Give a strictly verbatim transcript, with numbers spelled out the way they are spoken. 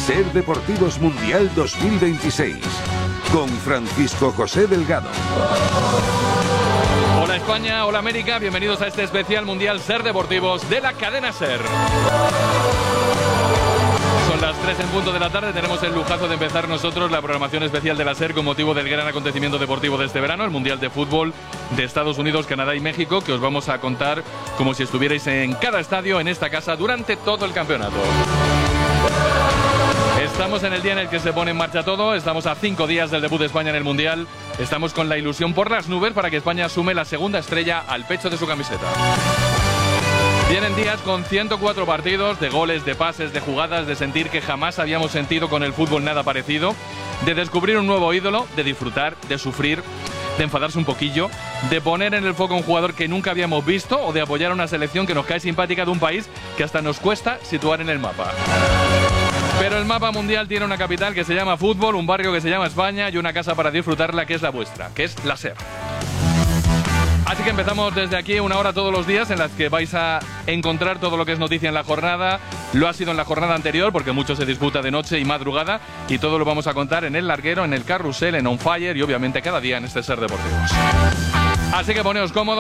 Ser Deportivos Mundial dos mil veintiséis, con Francisco José Delgado. Hola España, hola América, bienvenidos a este especial Mundial Ser Deportivos de la cadena Ser. Son las tres en punto de la tarde, tenemos el lujazo de empezar nosotros la programación especial de la SER con motivo del gran acontecimiento deportivo de este verano, el Mundial de Fútbol de Estados Unidos, Canadá y México, que os vamos a contar como si estuvierais en cada estadio en esta casa durante todo el campeonato. Estamos en el día en el que se pone en marcha todo, estamos a cinco días del debut de España en el Mundial, estamos con la ilusión por las nubes para que España asume la segunda estrella al pecho de su camiseta. Vienen días con ciento cuatro partidos, de goles, de pases, de jugadas, de sentir que jamás habíamos sentido con el fútbol nada parecido, de descubrir un nuevo ídolo, de disfrutar, de sufrir, de enfadarse un poquillo, de poner en el foco a un jugador que nunca habíamos visto o de apoyar a una selección que nos cae simpática de un país que hasta nos cuesta situar en el mapa. Pero el mapa mundial tiene una capital que se llama fútbol, un barrio que se llama España y una casa para disfrutarla que es la vuestra, que es la SER. Así que empezamos desde aquí una hora todos los días en las que vais a encontrar todo lo que es noticia en la jornada. Lo ha sido en la jornada anterior porque mucho se disputa de noche y madrugada y todo lo vamos a contar en el larguero, en el carrusel, en On Fire y obviamente cada día en este Ser Deportivos. Así que poneos cómodos.